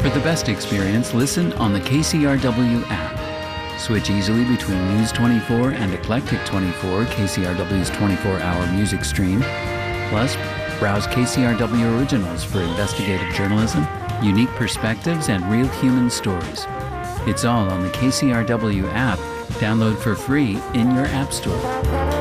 For the best experience, listen on the KCRW app. Switch easily between News 24 and Eclectic 24, KCRW's 24-hour music stream. Plus, browse KCRW Originals for investigative journalism, unique perspectives, and real human stories. It's all on the KCRW app. Download for free in your app store.